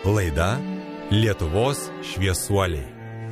Laida Lietuvos šviesuoliai.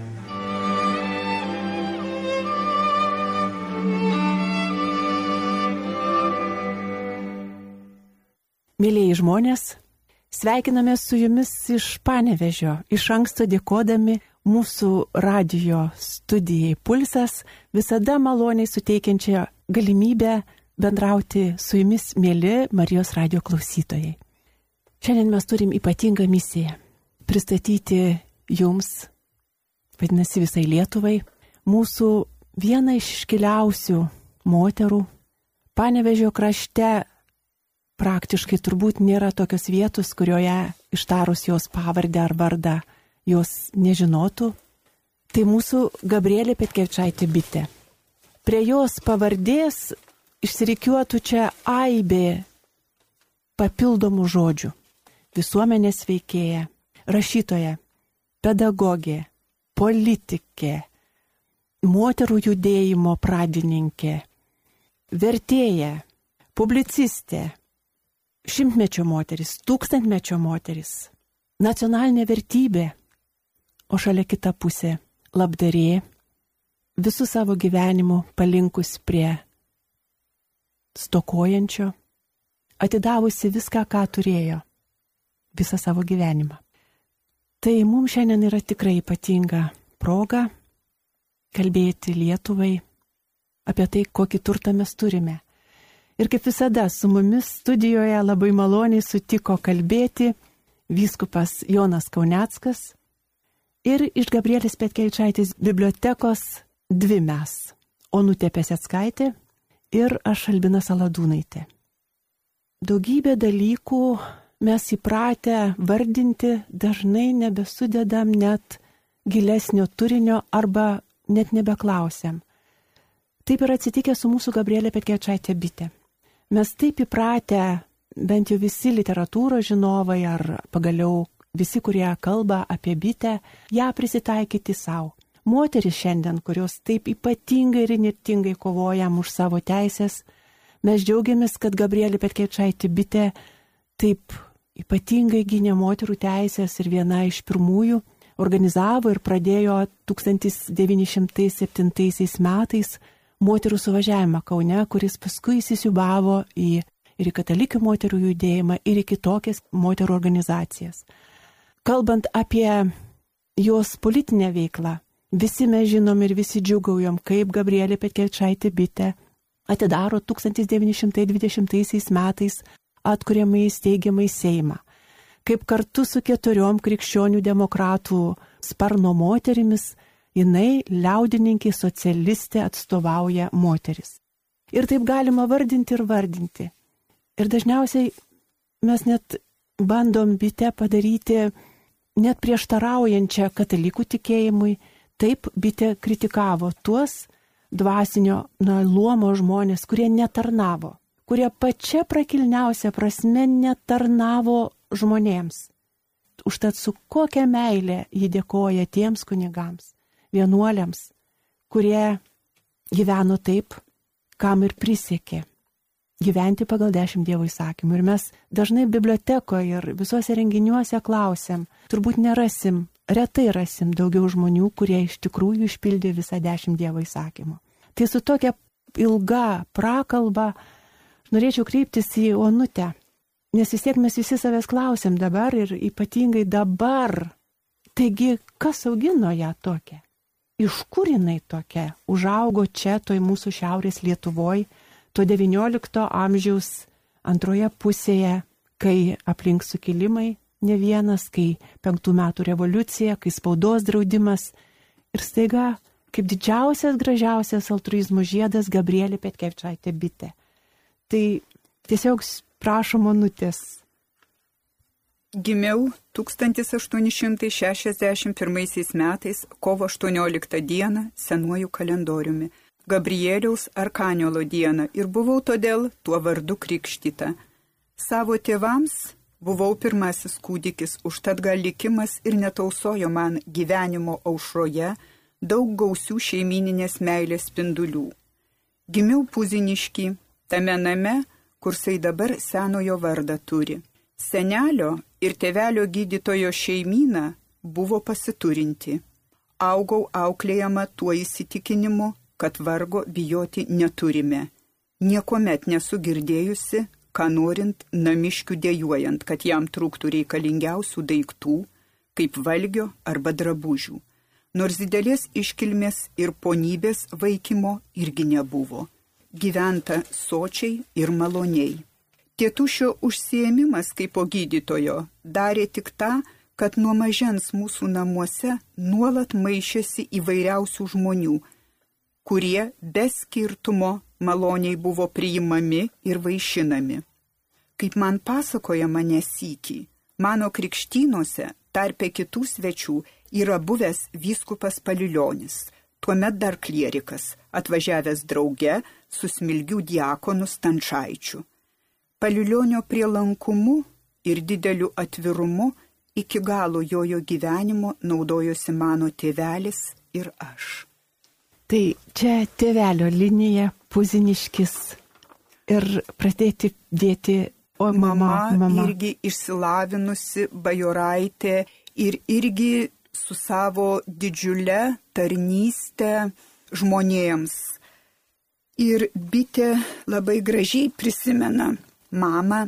Mėlyjei žmonės, sveikinamės su jumis iš Panevėžio, iš anksto dėkodami mūsų radijo studijai Pulsas, visada maloniai suteikiančią galimybę bendrauti su jumis, mėly Marijos radijo klausytojai. Šiandien mes turim ypatingą misiją – pristatyti jums, vadinasi visai Lietuvai, mūsų vieną iš iškiliausių moterų. Panevėžio krašte praktiškai turbūt nėra tokios vietos, kurioje ištarus jos pavardę ar vardą jos nežinotų. Tai mūsų Gabrielė Petkevičaitė Bitė. Prie jos pavardės išsirikiuotų čia aibė papildomų žodžių. Visuomenės veikėja, rašytoja, pedagogė, politikė, moterų judėjimo pradininkė, vertėja, publicistė, šimtmečio moteris, tūkstantmečio moteris, nacionalinė vertybė, o šalia kita pusė labdarė, visų savo gyvenimu palinkus prie stokojančio, atidavusi viską, ką turėjo, visą savo gyvenimą. Tai mums šiandien yra tikrai ypatinga proga kalbėti Lietuvai apie tai, kokį turtą mes turime. Ir kaip visada su mumis studijoje labai maloniai sutiko kalbėti vyskupas Jonas Kauneckas ir iš Gabrielės Petkevičaitės bibliotekos dvi mes – Onutė Peseckaitė ir aš Albina Saladūnaitė. Daugybė dalykų mes įpratę vardinti, dažnai nebesudedam net gilesnio turinio arba net nebeklausiam. Taip yra atsitikę su mūsų Gabrielė Petkevičaitė Bitė. Mes taip įpratę, bent jau visi literatūros žinovai ar pagaliau visi, kurie kalba apie bitę, ją prisitaikyti savo. Moteris šiandien, kurios taip ypatingai ir įnirtingai kovojam už savo teisės, mes džiaugiamės, kad Gabrielė Petkevičaitė Bitė taip ypatingai gynė moterų teisės ir viena iš pirmųjų organizavo ir pradėjo 1907 metais moterų suvažiavimą Kaune, kuris paskui įsisiūbavo ir į katalikių moterų judėjimą, ir į kitokias moterų organizacijas. Kalbant apie jos politinę veiklą, visi mes žinom ir visi džiugaujom, kaip Gabrielė Petkevičaitė Bitė atidaro 1920 metais atkuriamai steigiamai Seimą, kaip kartu su 4 krikščionių demokratų sparno moterimis jinai liaudininkė, socialistė atstovauja moteris. Ir taip galima vardinti ir vardinti. Ir dažniausiai mes net bandom bitę padaryti net prieštaraujančią katalikų tikėjimui. Taip bitė kritikavo tuos dvasinio luomo žmonės, kurie netarnavo, kurie pačia prakilniausia prasme netarnavo žmonėms. Užtat su kokia meilė ji dėkoja tiems kunigams, vienuoliams, kurie gyveno taip, kam ir prisiekė gyventi pagal 10 Dievo įsakymų. Ir mes dažnai bibliotekoje ir visuose renginiuose klausiam, turbūt nerasim, retai rasim daugiau žmonių, kurie iš tikrųjų išpildė visą 10 Dievo įsakymų. Tai su tokia ilga prakalba norėčiau kreiptis į Onutę, nes vis tiek mes visi savęs klausiam dabar ir ypatingai dabar. Taigi, kas augino ją tokią? Iš kur jinai tokia? Užaugo čia, toj mūsų šiaurės Lietuvoj, to 19 amžiaus antroje pusėje, kai aplink sukilimai ne vienas, kai 5 metų revoliucija, kai spaudos draudimas ir staiga, kaip didžiausias, gražiausias altruizmo žiedas Gabrielė Petkevičaitė Bitė. Tai tiesiog prašom Onutės. Gimiau 1861 metais kovo 18 dieną senuoju kalendoriumi, Gabrieliaus Arkaniolo dieną, ir buvau todėl tuo vardu krikštyta. Savo tėvams buvau pirmasis kūdikis, užtat gal likimas ir netausojo man gyvenimo aušroje daug gausių šeimyninės meilės spindulių. Gimiau Puzinišky, tame name, kursai dabar senojo vardą turi. Senelio ir tėvelio gydytojo šeimyna buvo pasiturinti. Augau auklėjama tuo įsitikinimu, kad vargo bijoti neturime. Niekuomet nesu girdėjusi, ką norint namiškių dėjuojant, kad jam trūktų reikalingiausių daiktų, kaip valgio arba drabužių. Nors didelės iškilmės ir ponybės vaikimo irgi nebuvo. Gyventa sočiai ir maloniai. Tėtušio užsiėmimas kaip po gydytojo darė tik tą, kad nuo mažens mūsų namuose nuolat maišėsi įvairiausių žmonių, kurie be skirtumo maloniai buvo priimami ir vaišinami. Kaip man pasakojama nesykį, mano krikštynuose tarpe kitų svečių yra buvęs vyskupas Palilionis, tuomet dar klierikas, atvažiavęs drauge su smilgių diakonu Stančaičiu. Palilionio prielankumu ir dideliu atvirumu iki galo jojo gyvenimo naudojosi mano tėvelis ir aš. Tai čia tėvelio linija, Puziniškis ir pradėti dėti, o mama. Irgi išsilavinusi bajoraitė ir irgi su savo didžiule tarnyste žmonėms. Ir bitė labai gražiai prisimena mamą.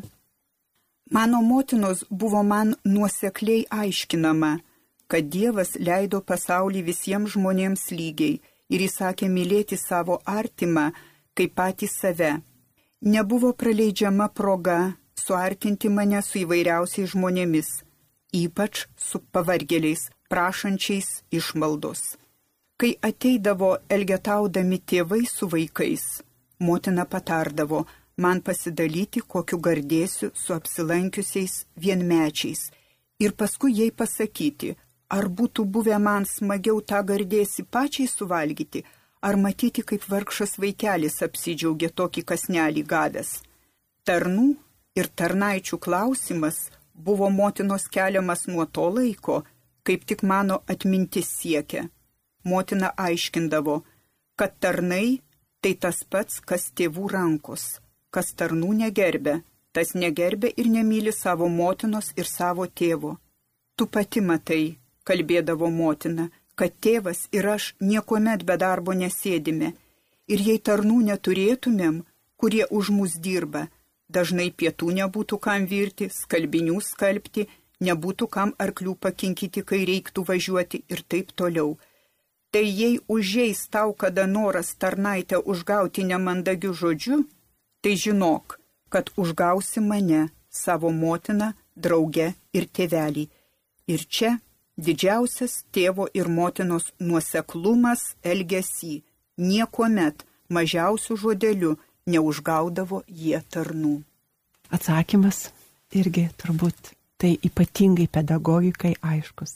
Mano motinos buvo man nuosekliai aiškinama, kad Dievas leido pasaulį visiems žmonėms lygiai ir įsakė mylėti savo artimą kaip patį save. Nebuvo praleidžiama proga suartinti mane su įvairiausiais žmonėmis, ypač su pavargėliais, prašančiais išmaldos. Kai ateidavo elgetaudami tėvai su vaikais, motina patardavo man pasidalyti, kokiu gardėsiu su apsilankiusiais vienmečiais ir paskui jai pasakyti, ar būtų buvę man smagiau tą gardėsį pačiai suvalgyti, ar matyti, kaip vargšas vaikelis apsidžiaugė tokį kasnelį gavęs. Tarnų ir tarnaičių klausimas buvo motinos keliamas nuo to laiko, kaip tik mano atmintis siekia. Motina aiškindavo, kad tarnai tai tas pats, kas tėvų rankos. Kas tarnų negerbė, tas negerbė ir nemyli savo motinos ir savo tėvo. Tu pati matai, kalbėdavo motina, kad tėvas ir aš niekuomet be darbo nesėdime. Ir jei tarnų neturėtumėm, kurie už mus dirba, dažnai pietų nebūtų kam virti, skalbinių skalbti, nebūtų kam arklių pakinkyti, kai reiktų važiuoti ir taip toliau. Tai jei užeis tau kada noras tarnaitę užgauti nemandagiu žodžiu, tai žinok, kad užgausi mane, savo motiną, draugę ir tėvelį. Ir čia didžiausias tėvo ir motinos nuoseklumas elgesį. Niekuomet mažiausių žodelių neužgaudavo jie tarnų. Atsakymas irgi turbūt tai ypatingai pedagogikai aiškus.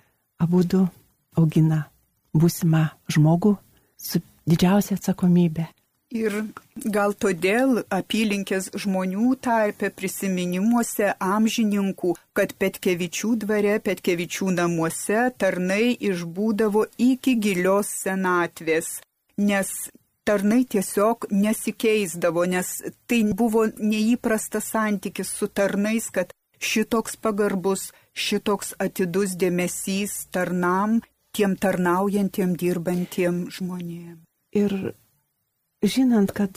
Abudu augina būsimą žmogų su didžiausia atsakomybė. Ir gal todėl apylinkės žmonių tarpe prisiminimuose amžininkų, kad Petkevičių dvare, Petkevičių namuose tarnai išbūdavo iki gilios senatvės, nes tarnai tiesiog nesikeisdavo, nes tai buvo neįprastas santykis su tarnais, kad šitoks pagarbus, šitoks atidus dėmesys tarnam, tiem tarnaujantiem, dirbantiem žmonėm. Ir žinant, kad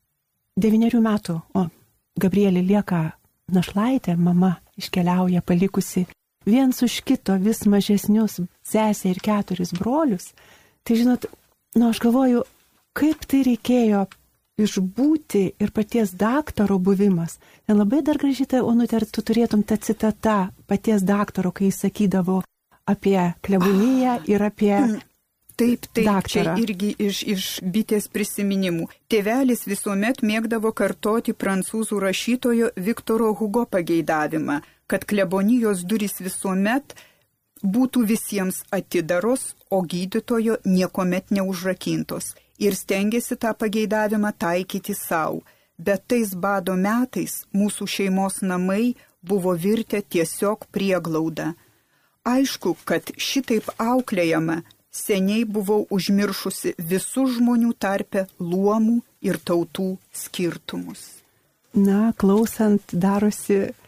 9 metų, Gabrielė lieka našlaitė, mama iškeliauja palikusi viens už kito vis mažesnius sesę ir 4 brolius, tai žinot, aš galvoju, kaip tai reikėjo išbūti ir paties daktaro buvimas. Ten labai dar gražiai, Onute, ar tu turėtum tą citatą paties daktaro, kai jis sakydavo apie kleboniją ir apie... Taip, daktarą. Čia irgi iš bitės prisiminimų. Tėvelis visuomet mėgdavo kartoti prancūzų rašytojo Viktoro Hugo pageidavimą, kad klebonijos durys visuomet būtų visiems atidaros, o gydytojo niekuomet neužrakintos. Ir stengėsi tą pageidavimą taikyti savo. Bet tais bado metais mūsų šeimos namai buvo virtę tiesiog prieglauda. Aišku, kad šitaip auklėjama, seniai buvau užmiršusi visų žmonių tarpe luomų ir tautų skirtumus. Klausant darosi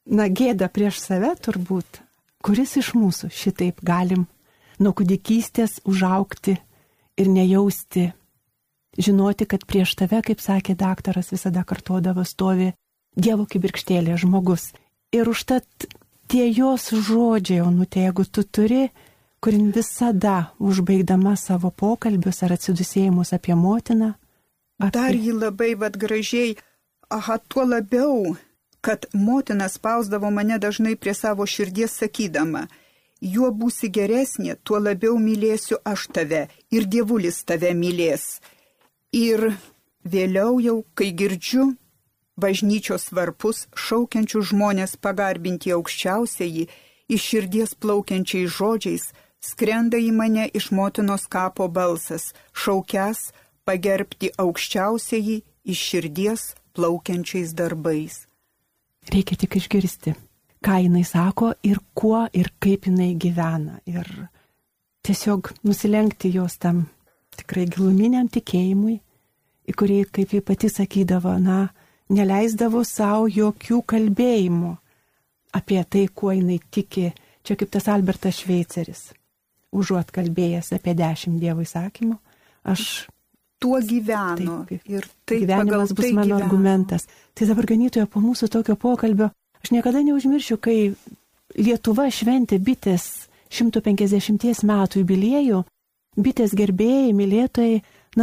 gėda prieš save turbūt, kuris iš mūsų šitaip galim nuo kūdikystės užaugti ir nejausti, žinoti, kad prieš tave, kaip sakė daktaras, visada kartodavo, stovi Dievo kibirkštėlė žmogus. Ir užtat tie jos žodžiai, Onutė, jeigu tu turi, kurin visada užbaigdama savo pokalbius ar atsidusėjimus apie motiną. Dar jį labai gražiai, tuo labiau, kad motina spausdavo mane dažnai prie savo širdies sakydama, juo būsi geresnė, tuo labiau mylėsiu aš tave ir Dievulis tave mylės. Ir vėliau jau, kai girdžiu bažnyčios varpus šaukiančių žmonės pagarbinti aukščiausiąjį, iš širdies plaukiančiais žodžiais, skrenda į mane iš motinos kapo balsas, šaukęs pagerbti aukščiausiąjį iš širdies plaukiančiais darbais. Reikia tik išgirsti, ką jinai sako ir kuo ir kaip jinai gyvena. Ir tiesiog nusilenkti jos tam tikrai giluminiam tikėjimui, į kurį, kaip ji pati sakydavo, neleisdavo savo jokių kalbėjimų apie tai, kuo jinai tiki. Čia kaip tas Albertas Šveiceris, užuot kalbėjęs apie 10 Dievo įsakymų, aš tuo gyvenu. Ir tai gyvenimas bus mano argumentas. Tai dabar, ganytojo, po mūsų tokio pokalbio, aš niekada neužmiršiu, kai Lietuva šventė bitės 150 metų jubiliejų, bitės gerbėjai, mylėtojai,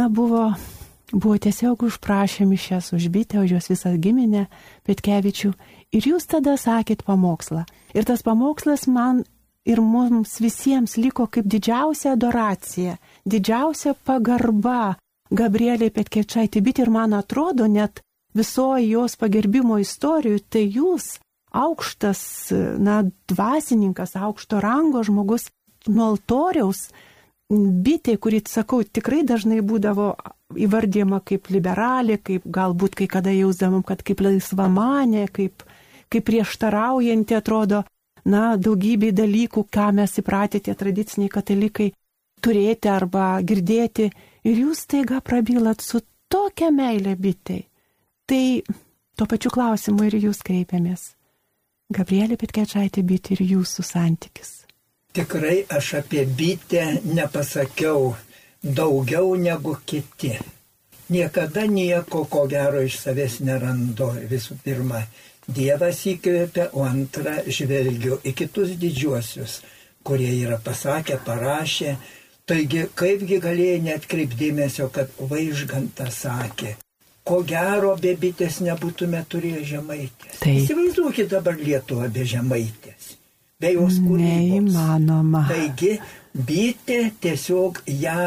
buvo tiesiog užprašę mišias už bitę, už jos visą giminę, Petkevičių. Ir jūs tada sakėt pamokslą. Ir tas pamokslas man ir mums visiems liko kaip didžiausia adoracija, didžiausia pagarba Gabrielei Petkevičaitei bitė. Ir man atrodo, net visoji jos pagerbimo istorijų, tai jūs, aukštas, dvasininkas, aukšto rango žmogus, nuo altoriaus bitė, kuri, sakau, tikrai dažnai būdavo įvardyjama kaip liberalė, kaip galbūt kai kada jausdamam, kad kaip laisvamanė, kaip prieštaraujanti, atrodo, daugybė dalykų, ką mes įpratę tie tradiciniai katalikai turėti arba girdėti. Ir jūs taiga prabylat su tokia meilė bitei. Tai tuo pačiu klausimu ir jūs kreipiamės. Gabrielė Petkevičaitė bitė ir jūsų santykis. Tikrai aš apie bitę nepasakiau daugiau negu kiti. Niekada nieko, ko gero, iš savęs nerandu. Visų pirma, Dievas įkvėpia, o antra, žvelgiu į kitus didžiuosius, kurie yra pasakę, parašę. Taigi, kaipgi galėjai neatkreipdėmėsio, kad Vaižgantas sakė, ko gero be bitės nebūtume turėję Žemaitės. Įsivaizduokit dabar Lietuvą be Žemaitės, be jos kūrybos. Neįmanoma. Taigi, bitė tiesiog ją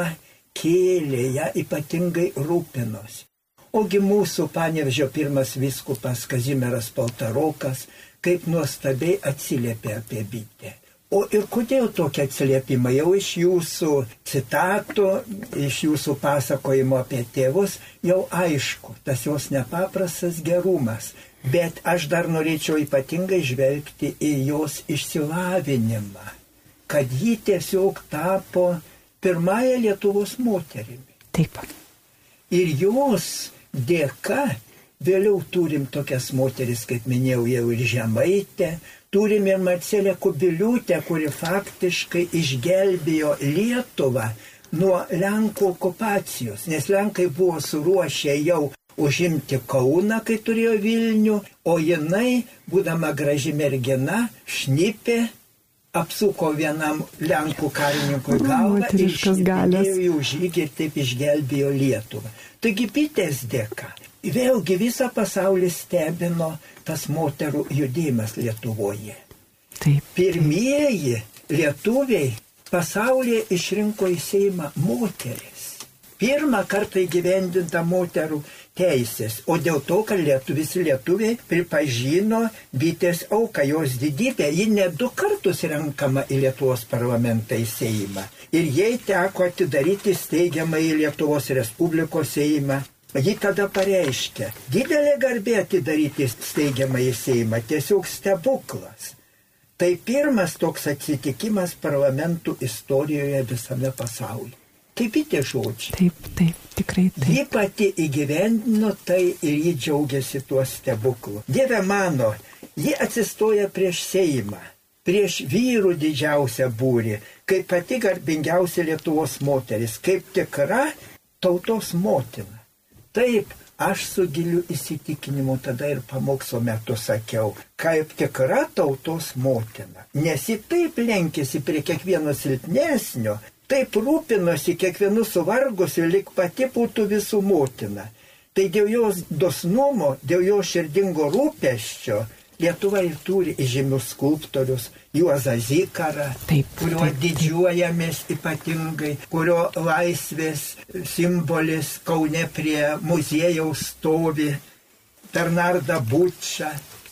kėlė, ją ypatingai rūpinosi. Ogi mūsų Panevėžio pirmas vyskupas Kazimieras Paltarokas kaip nuostabiai atsiliepė apie bitę. O ir kodėl tokie atsiliepimai? Jau iš jūsų citatų, iš jūsų pasakojimo apie tėvus, jau aišku, tas jos nepaprastas gerumas. Bet aš dar norėčiau ypatingai žvelgti į jos išsilavinimą, kad ji tiesiog tapo pirmąją Lietuvos moterimi. Taip. Ir jos dėka vėliau turim tokias moteris, kaip minėjau, jau ir Žemaitę, turim ir Marcelę Kubiliūtę, kuri faktiškai išgelbėjo Lietuvą nuo Lenkų okupacijos, nes Lenkai buvo suruošę jau užimti Kauną, kai turėjo Vilnių, o jinai, būdama graži mergina, šnipė, apsuko vienam Lenkų karininkui galvą ir išgelbėjo jų žygį ir taip išgelbėjo Lietuvą. Taigi bitės dėka. Vėlgi visą pasaulį stebino tas moterų judėjimas Lietuvoje. Taip. Pirmieji lietuviai pasaulyje išrinko į Seimą moteris. Pirmą kartą įgyvendinta moterų teisės, o dėl to, kad lietuviai pripažino bitės auką, jos didybę, ji net 2 kartus renkama į Lietuvos parlamentą į Seimą. Ir jai teko atidaryti steigiamą į Lietuvos Respublikos Seimą. Ji tada pareiškė, didelė garbė atidaryti steigiamą į Seimą, tiesiog stebuklas. Tai pirmas toks atsitikimas parlamentų istorijoje visame pasaulyje. Kaip bitė žodžiai. Taip, tikrai taip. Ji pati įgyvendino tai ir ji džiaugiasi tuo stebuklu. Dieve mano, Ji atsistoja prieš Seimą, prieš vyrų didžiausią būrį, kaip pati garbingiausia Lietuvos moteris, kaip tikra tautos motina. Taip, aš su giliu įsitikinimu tada ir pamokslo metu sakiau, kaip tikra tautos motina. Nes ji taip lenkėsi prie kiekvieno silpnesnio, taip rūpinosi kiekvienu suvargusiu, lyg pati būtų visų motina. Tai dėl jos dosnumo, dėl jos širdingo rūpesčio Lietuva ir turi įžymius skulptorius, Juozą Zikarą, kurio didžiuojamės ypatingai, kurio laisvės simbolis Kaune prie muziejaus stovi, Bernardą Bučą,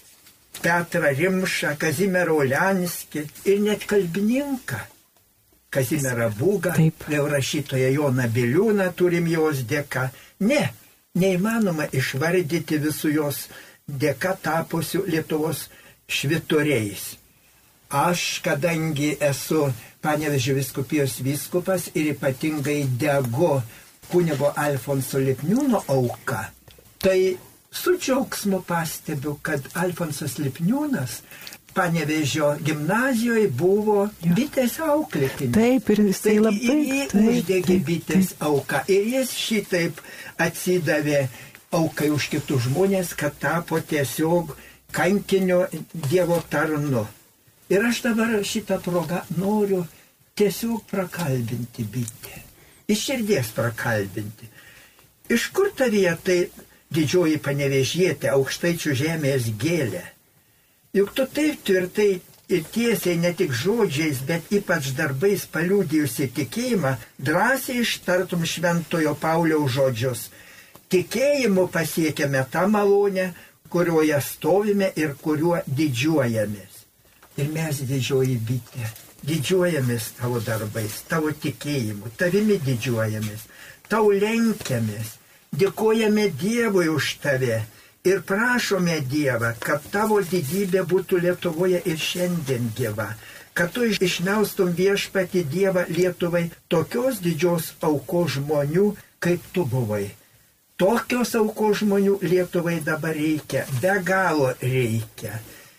Petrą Rimšą, Kazimierą Ulenskį ir net kalbininką Kazimierą Būgą, vėl rašytoją Joną Biliūną turim jos dėka. Ne, neįmanoma išvardyti visų jos dėka tapusių Lietuvos švyturiais. Aš, kadangi esu Panevėžio vyskupijos vyskupas ir ypatingai degu kunigo Alfonso Lipniūno auka, tai su džiaugsmu pastebiu, kad Alfonsas Lipniūnas Panevėžio gimnazijoje buvo bitės auklėtinis. Taip, ir jisai labai uždegė bitės auką. Ir jis šitaip atsidavė aukai už kitus žmonės, kad tapo tiesiog kankinio Dievo tarnu. Ir aš dabar šitą progą noriu tiesiog prakalbinti bitę. Iš širdies prakalbinti. Iš kur tavyje tai didžioji panevėžietė Aukštaičių žemės gėlė? Juk tu taip tvirtai ir tiesiai ne tik žodžiais, bet ypač darbais paliudijusi tikėjimą, drąsiai ištartum Šventojo Pauliaus žodžius. Tikėjimu pasiekėme tą malonę, kurioje stovime ir kuriuo didžiuojamės. Ir mes, didžioji bitė, didžiuojamės tavo darbais, tavo tikėjimu, tavimi didžiuojamės, tau lenkiamės, dėkojame Dievui už tave ir prašome Dievą, kad tavo didybė būtų Lietuvoje ir šiandien gyva, kad tu išmelstum Viešpatį Dievą Lietuvai tokios didžios aukos žmonių, kaip tu buvai. Tokios aukos žmonių Lietuvai dabar reikia, be galo reikia.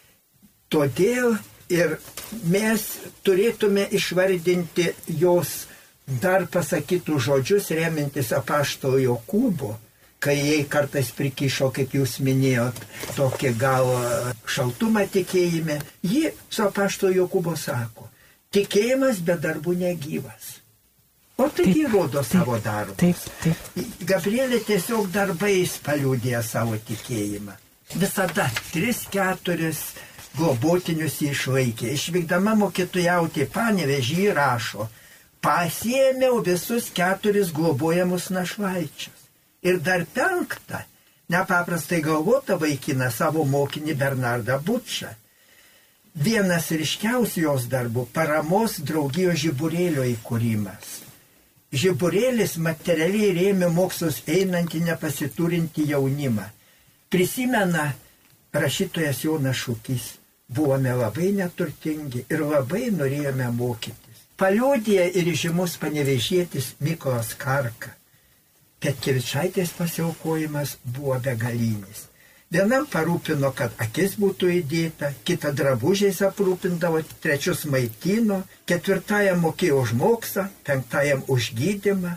Todėl ir mes turėtume išvardinti jos dar pasakytų žodžius, remintis apaštalo Jokūbo, kai jai kartais prikišo, kaip jūs minėjot, tokį gal šaltumą tikėjime. Ji su apaštalo Jokūbo sako, tikėjimas be darbų negyvas. O tai jį rodo savo darbą. Gabrielė tiesiog darbais paliudė savo tikėjimą. Visada 3-4 globotinius išlaikė. Išvykdama mokytojauti Panevėžį rašo, pasiėmiau visus 4 globojamus našlaičius. Ir dar 5, nepaprastai galvotą vaikiną, savo mokinį Bernardą Bučą. Vienas ryškiausių jos darbų - paramos draugijos žiburėlio įkūrimas. Žiburėlis materialiai rėmė mokslus einantį nepasiturinti jaunimą. Prisimena rašytojas Jonas Šukys, buvome labai neturtingi ir labai norėjome mokytis. Paliudija ir žymus panevėžietis Mykolas Karka. Petkevičaitės pasiaukojimas buvo begalinis. Vienam parūpino, kad akis būtų įdėta, kitą drabužiais aprūpindavo, 3 maitino, 4 mokėjo už mokslą, 5 už gydymą.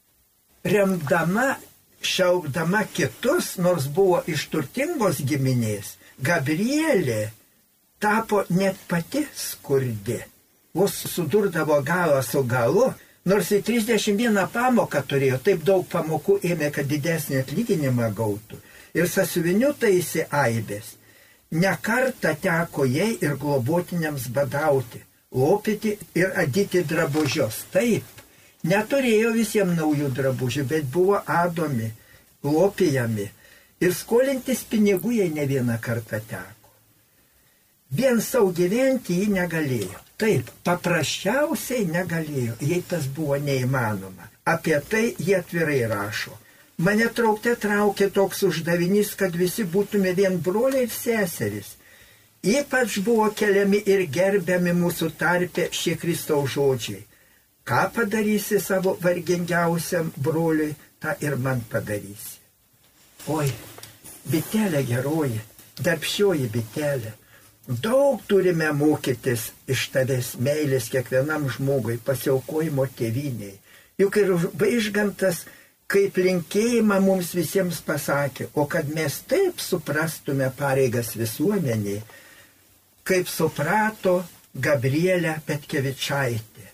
Remdama, šaukdama kitus, nors buvo iš turtingos giminės, Gabrielė tapo net pati skurdi. Vos sudurdavo galą su galu, nors į 31 pamoką turėjo, taip daug pamokų ėmė, kad didesnį atlyginimą gautų. Ir sąsiuviniu taisė aibės. Ne kartą teko jai ir globotiniams badauti, lopyti ir adyti drabužius. Taip, neturėjo visiems naujų drabužių, bet buvo adomi, lopijami. Ir skolintis pinigų jai ne vieną kartą teko. Vien savo gyventi ji negalėjo. Taip, paprasčiausiai negalėjo, jei tas buvo neįmanoma. Apie tai jie atvirai rašo. Mane traukte traukė toks uždavinys, kad visi būtume vien broliai ir seserys. Ypač buvo keliami ir gerbiami mūsų tarpe šie Kristaus žodžiai. Ką padarysi savo vargingiausiam broliui, tą ir man padarysi. Oi, bitelė geroji, darbščioji bitelė, Daug turime mokytis iš tavęs meilės kiekvienam žmogui, pasiaukojimo tėvyniai. Juk ir Vaižgantas kaip linkėjimą mums visiems pasakė, o kad mes taip suprastume pareigas visuomeniai, kaip suprato Gabrielė Petkevičaitė.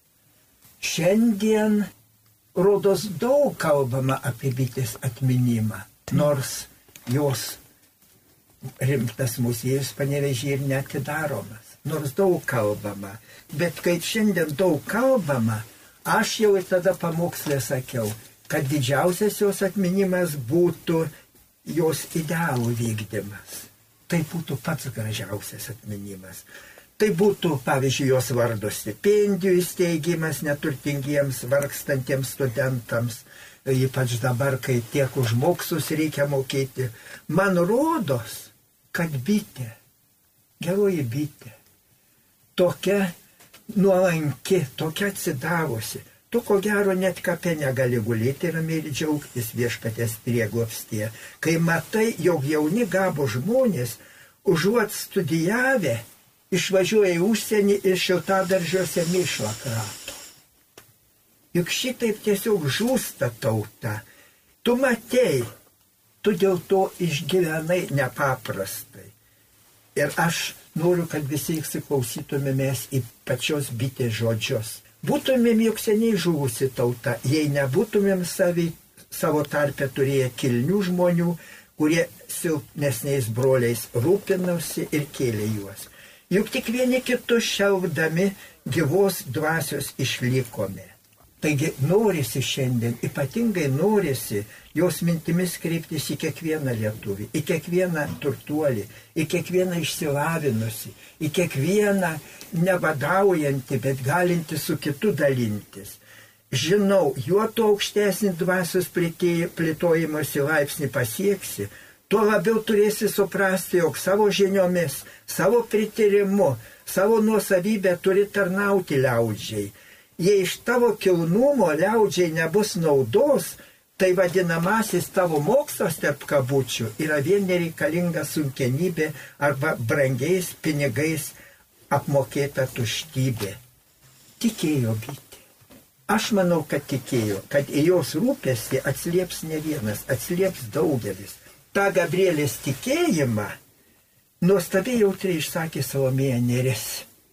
Šiandien rodos daug kalbama apie bitės atminimą, nors jos rimtas muziejus Panevėžyje ir neatidaromas, nors daug kalbama. Bet kai šiandien daug kalbama, aš jau ir tada pamokslė sakiau, kad didžiausias jos atminimas būtų jos idealų vykdymas. Tai būtų pats gražiausias atminimas. Tai būtų, pavyzdžiui, jos vardo stipendijų įsteigimas neturtingiems, vargstantiems studentams, ypač dabar, kai tiek už mokslus reikia mokėti. Man rodos, kad bitė, geroji bitė, tokia nuolanki, tokia atsidavusi, tu ko gero net kape negali gulėti ramiai ir džiaugtis Viešpaties prieglobstyje, kai matai, jog jauni gabo žmonės, užuot studijavę, išvažiuoja į užsienį ir šiltadaržiuose mėšlą krato. Juk šitaip tiesiog žūsta tauta. Tu matei, tu dėl to išgyvenai nepaprastai. Ir aš noriu, kad visi įsiklausytumėmės į pačios bitės žodžius. Būtumėm juk seniai žuvusi tauta, jei nebūtumėm savo tarpe turėję kilnių žmonių, kurie silpnesniais broliais rūpinosi ir kėlė juos. Juk tik vieni kitus šelpdami gyvos dvasios išlikome. Taigi norisi šiandien, ypatingai norisi jos mintimis kreiptis į kiekvieną lietuvį, į kiekvieną turtuolį, į kiekvieną išsilavinusi, į kiekvieną nevadaujantį, bet galinti su kitu dalintis. Žinau, juo to aukštesnį dvasios plėtojimosi laipsnį pasieksi, tuo labiau turėsi suprasti, jog savo žiniomis, savo prityrimu, savo nuosavybę turi tarnauti liaudžiai. Jei iš tavo kilnumo liaudžiai nebus naudos, tai vadinamasis tavo mokslas tarp kabučių yra vien nereikalinga sunkenybė arba brangiais pinigais apmokėta tuštybė. Tikėjo bitė. Aš manau, kad tikėjo, kad į jos rūpestį atsilieps ne vienas, atsilieps daugelis. Ta Gabrielės tikėjimą nuostabiai jautriai išsakė Salomėja Nėris.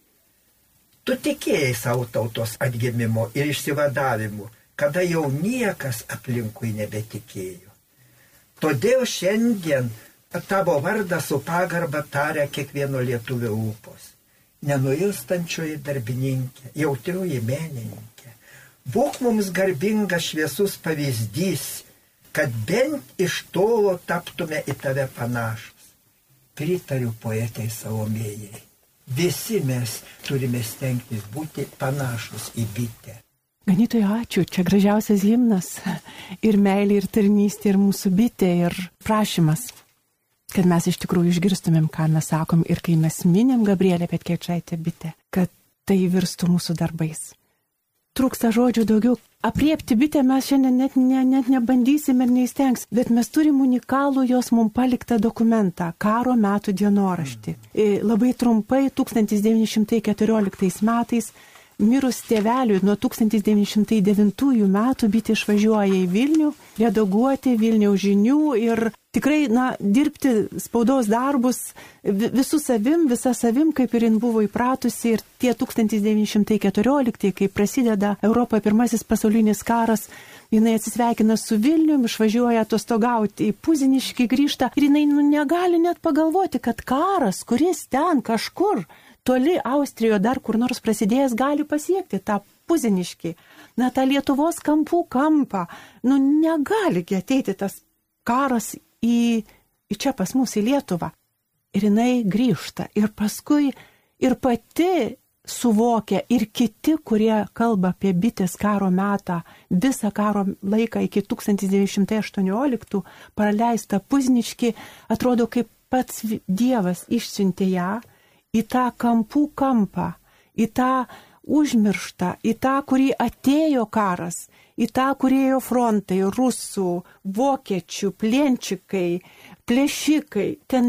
Tu tikėjai savo tautos atgimimo ir išsivadavimu, kada jau niekas aplinkui nebetikėjo. Todėl šiandien tavo vardą su pagarba taria kiekvieno lietuvio lūpos. Nenuilstančioji darbininkė, jautrioji menininkė. Būk mums garbingas šviesus pavyzdys, kad bent iš tolo taptume į tave panašus. Pritariu poetai Salomėjai. Visi mes turime stengtis būti panašus į bitę. Ganytojai, ačiū, čia gražiausias himnas. Ir meilė, ir tarnystė, ir mūsų bitė, ir prašymas, kad mes iš tikrųjų išgirstumėm, ką mes sakom, ir kai mes minėm Gabrielę Petkevičaitę bitę, kad tai virstų mūsų darbais. Trūksta žodžių daugiau. Apriepti bitę mes šiandien net nebandysim ir neįstengs, bet mes turim unikalų jos mums paliktą dokumentą, karo metų dienoraštį. Labai trumpai, 1914 metais, mirus tėveliui nuo 1909 metų, bitė išvažiuoja į Vilnių, redaguoti Vilniaus žinių ir tikrai, dirbti spaudos darbus visa savim, kaip ir jin buvo įpratusi. Ir tie 1914, kai prasideda Europoje pirmasis pasaulinis karas, jinai atsisveikina su Vilniumi, išvažiuoja atostogauti į Puziniškį, grįžta ir jinai negali net pagalvoti, kad karas, kuris ten kažkur toli Austrijoje dar kur nors prasidėjęs, gali pasiekti tą Puziniškį, tą Lietuvos kampų kampą. Negali ateiti tas karas į čia pas mus į Lietuvą. Ir jinai grįžta. Ir paskui ir pati suvokia, ir kiti, kurie kalba apie bitės karo metą, visą karo laiką iki 1918 praleistą Puziniškį, atrodo, kaip pats Dievas išsiuntė ją į tą kampų kampą, į tą užmirštą, į tą, kurį atėjo karas, į tą, kurį ėjo frontai, rusų, vokiečių, plėnčikai, plėšikai. Ten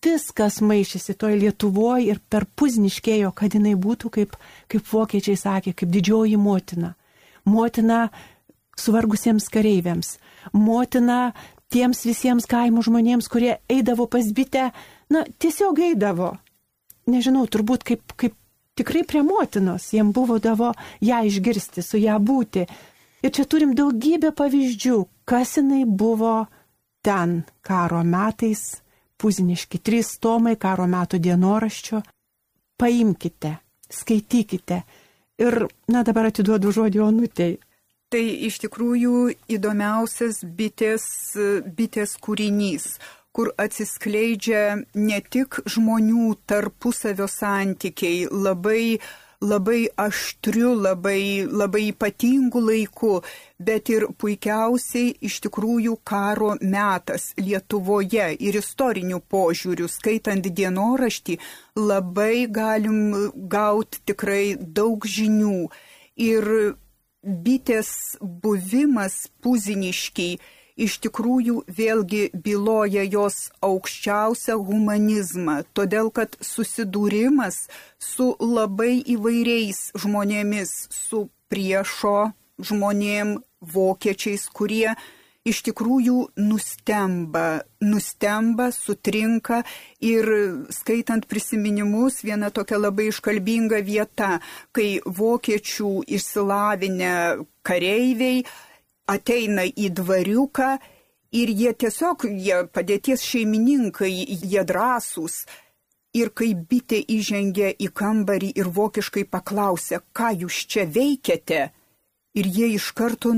viskas maišėsi toj Lietuvoje ir per Puzniškėjo, kad jinai būtų, kaip vokiečiai sakė, kaip didžioji motina. Motina suvargusiems kareiviams, motina tiems visiems kaimų žmonėms, kurie eidavo pas bitę, tiesiog eidavo. Nežinau, turbūt kaip tikrai prie motinos, jiem buvo davo ją išgirsti, su ją būti. Ir čia turim daugybę pavyzdžių, kas jinai buvo ten karo metais, Puzniški 3 tomai karo metų dienoraščio. Paimkite, skaitykite. Ir, dabar atiduodu žodį Onutei. Tai iš tikrųjų įdomiausias bitės kūrinys, kur atsiskleidžia ne tik žmonių tarpusavio santykiai, labai aštriu, labai ypatingu laiku, bet ir puikiausiai iš tikrųjų karo metas Lietuvoje ir istorinių požiūrių, skaitant dienoraštį, labai galim gauti tikrai daug žinių. Ir bitės buvimas Puzniškiai iš tikrųjų vėlgi byloja jos aukščiausią humanizmą, todėl kad susidūrimas su labai įvairiais žmonėmis, su priešo žmonėm, vokiečiais, kurie iš tikrųjų nustemba, sutrinka ir skaitant prisiminimus, viena tokia labai iškalbinga vieta, kai vokiečių išsilavinę kareiviai ateina į dvariuką ir jie padėties šeimininkai, jie drąsūs. Ir kai bitė įžengia į kambarį ir vokiškai paklausia, ką jūs čia veikiate, ir jie iš karto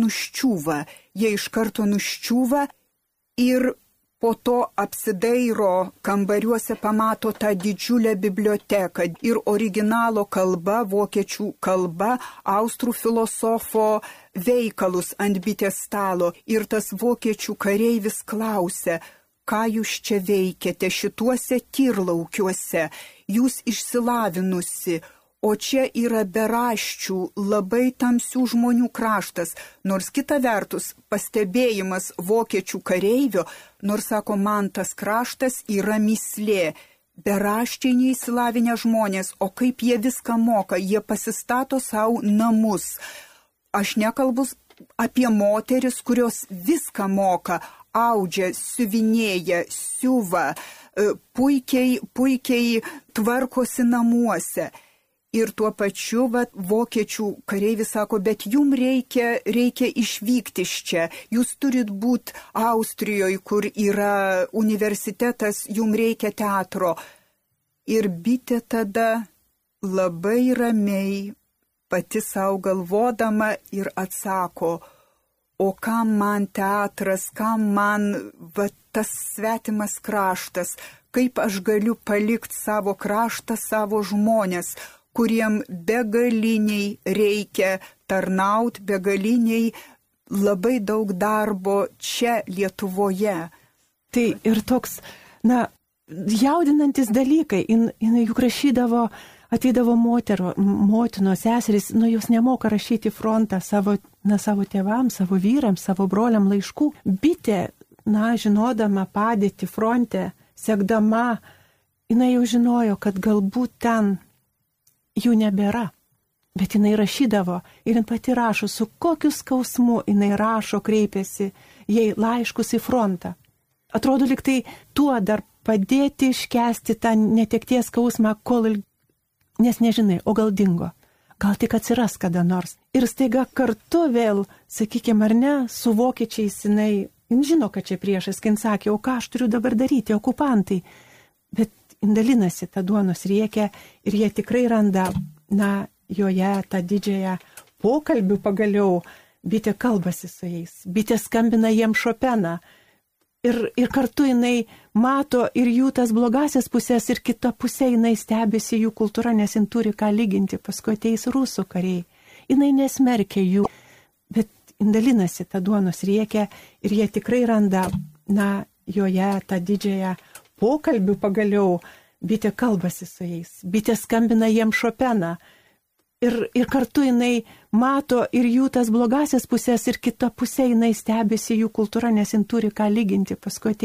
nuščiūva ir po to apsidairo kambariuose, pamato tą didžiulę biblioteką ir originalo kalba, vokiečių kalba, austrų filosofo veikalus ant bitės stalo. Ir tas vokiečių kareivis klausia, ką jūs čia veikiate šituose tyrlaukiuose, jūs išsilavinusi, o čia yra beraščių, labai tamsių žmonių kraštas, nors kita vertus pastebėjimas vokiečių kareivio, nors sako, man tas kraštas yra mįslė, beraščiai neįsilavinę žmonės, o kaip jie viską moka, jie pasistato savo namus. Aš nekalbu apie moteris, kurios viską moka, audžia, siuvinėja, siuva, puikiai tvarkosi namuose. Ir tuo pačiu vokiečių kareivis sako, bet jums reikia išvykti iš čia, jūs turit būti Austrijoje, kur yra universitetas, jums reikia teatro. Ir bitė tada labai ramiai, pati savo galvodama ir atsako, o kam man teatras, kam man tas svetimas kraštas, kaip aš galiu palikti savo kraštą, savo žmonės, kuriem begaliniai reikia tarnauti, begaliniai labai daug darbo čia Lietuvoje. Tai ir toks, jaudinantis dalykai, jinai juk rašydavo, ateidavo motinos, seserys, jos nemoka rašyti frontą savo tėvams, savo vyrams, savo broliam laiškų. Bitė, žinodama padėti fronte, sekdama, jinai jau žinojo, kad galbūt ten jų nebėra, bet jinai rašydavo ir jin pati rašo, su kokiu skausmu jinai rašo, kreipiasi jai laiškus į frontą. Atrodo, lyg tai tuo dar padėti iškesti tą netekties skausmą, nes nežinai, o gal dingo, gal tik atsiras kada nors. Ir staiga kartu vėl, sakykime ar ne, su vokiečiais jinai žino, kad čia priešas, kai sakė, o ką aš turiu dabar daryti, okupantai, bet dalinasi tą duonos riekę ir jie tikrai randa, joje tą didžiąją pokalbių pagaliau, bitė kalbasi su jais, bitė skambina jiems Šopeną ir kartu jinai mato ir jų tas blogasias pusės ir kita pusė jinai stebisi jų kultūra, nes jin turi ką lyginti, paskui ateis rusų kariai, jinai nesmerkia jų, bet dalinasi tą duonos riekę ir jie tikrai randa, joje tą didžiąją pokalbių pagaliau, bitė kalbasi su jais, bitė skambina jiems Šopeną ir kartu jinai mato ir jų tas blogasias pusės ir kita pusė jinai stebisi jų kultūra, nes jin turi ką lyginti, paskui